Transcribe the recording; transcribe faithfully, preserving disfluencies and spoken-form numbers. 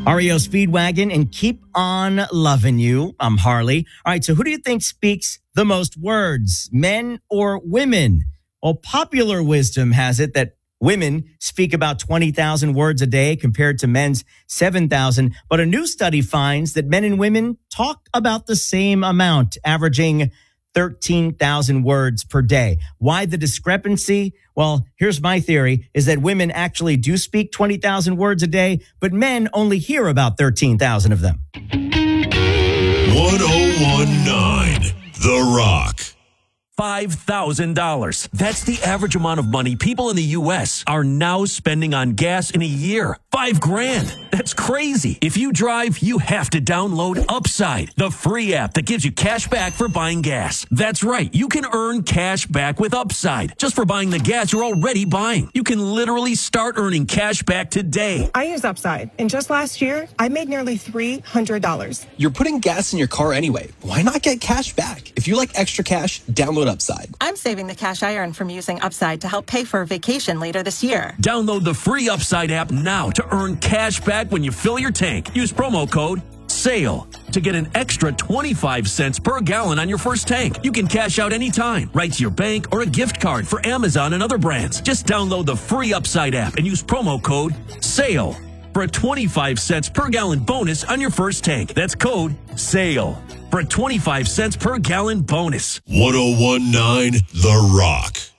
R E O Speedwagon and Keep On Loving You. I'm Harley. All right, so who do you think speaks the most words, men or women? Well, popular wisdom has it that women speak about twenty thousand words a day compared to men's seven thousand. But a new study finds that men and women talk about the same amount, averaging thirteen thousand words per day. Why the discrepancy? Well, here's my theory, is that women actually do speak twenty thousand words a day, but men only hear about thirteen thousand of them. one oh one point nine The Rock. five thousand dollars. That's the average amount of money people in the U S are now spending on gas in a year. Five grand. That's crazy. If you drive, you have to download Upside, the free app that gives you cash back for buying gas. That's right. You can earn cash back with Upside just for buying the gas you're already buying. You can literally start earning cash back today. I use Upside, and just last year, I made nearly three hundred dollars. You're putting gas in your car anyway. Why not get cash back? If you like extra cash, download Upside. I'm saving the cash I earn from using Upside to help pay for a vacation later this year. Download the free Upside app now to earn cash back when you fill your tank. Use promo code SALE to get an extra twenty-five cents per gallon on your first tank. You can cash out anytime, right to your bank or a gift card for Amazon and other brands. Just download the free Upside app and use promo code SALE for a twenty-five cents per gallon bonus on your first tank. That's code SALE for a twenty-five cents per gallon bonus. one oh one point nine The Rock.